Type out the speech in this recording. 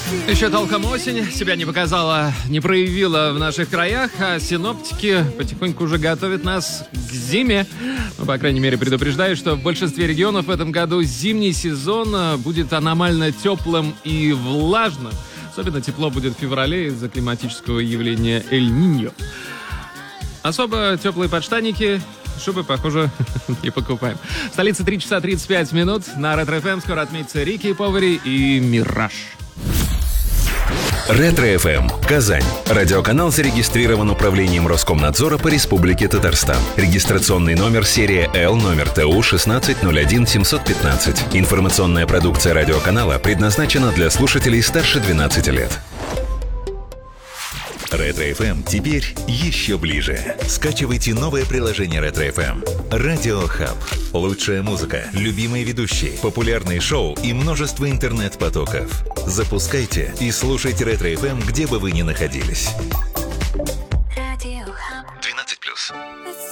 Еще толком осень себя не показала, не проявила в наших краях, а синоптики потихоньку уже готовят нас к зиме. Ну, по крайней мере, предупреждают, что в большинстве регионов в этом году зимний сезон будет аномально теплым и влажным. Особенно тепло будет в феврале из-за климатического явления Эль-Ниньо. Особо теплые подштанники, шубы, похоже, не покупаем. В столице 3 часа 35 минут. На Ретро-ФМ скоро отметится Рики Повари и Мираж. Ретро-ФМ. Казань. Радиоканал зарегистрирован Управлением Роскомнадзора по Республике Татарстан. Регистрационный номер серия Л, номер ТУ 1601715. Информационная продукция радиоканала предназначена для слушателей старше 12 лет. Ретро-ФМ теперь еще ближе. Скачивайте новое приложение Ретро-ФМ. Радио Хаб. Лучшая музыка, любимые ведущие, популярные шоу и множество интернет-потоков. Запускайте и слушайте Ретро-ФМ, где бы вы ни находились. 12+.